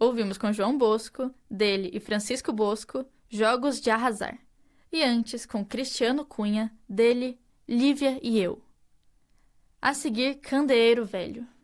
ouvimos com João Bosco, dele e Francisco Bosco, Jogos de Arrasar. E antes, com Cristiano Cunha, dele, Lívia e eu. A seguir, Candeeiro Velho.